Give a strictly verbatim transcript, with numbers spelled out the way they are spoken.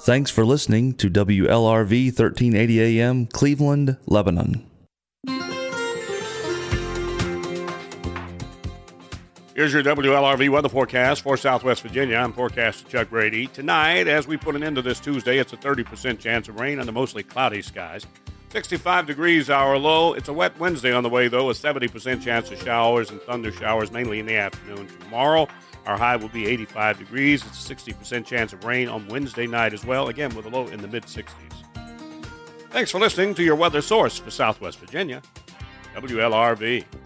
Thanks for listening to W L R V thirteen eighty A M, Cleveland, Lebanon. Here's your W L R V weather forecast for Southwest Virginia. I'm forecaster Chuck Brady. Tonight, as we put an end to this Tuesday, it's a thirty percent chance of rain under mostly cloudy skies. sixty-five degrees our low. It's a wet Wednesday on the way, though, a seventy percent chance of showers and thunder showers, mainly in the afternoon. Tomorrow, our high will be eighty-five degrees. It's a sixty percent chance of rain on Wednesday night as well, again with a low in the mid-sixties. Thanks for listening to your weather source for Southwest Virginia, W L R V.